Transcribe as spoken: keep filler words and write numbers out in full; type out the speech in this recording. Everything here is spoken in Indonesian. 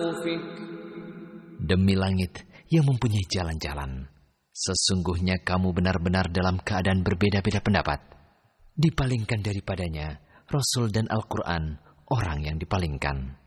Demi langit yang mempunyai jalan-jalan, sesungguhnya kamu benar-benar dalam keadaan berbeda-beda pendapat. Dipalingkan daripadanya Rasul dan Al-Quran, orang yang dipalingkan.